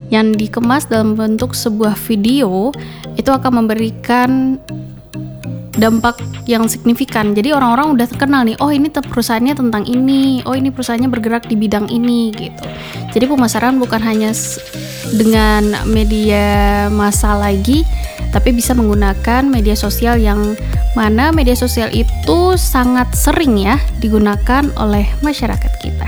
yang dikemas dalam bentuk sebuah video itu akan memberikan dampak yang signifikan. Jadi orang-orang udah terkenal nih, oh ini perusahaannya tentang ini, oh ini perusahaannya bergerak di bidang ini gitu. Jadi pemasaran bukan hanya dengan media massa lagi, tapi bisa menggunakan media sosial, yang mana media sosial itu sangat sering ya digunakan oleh masyarakat kita.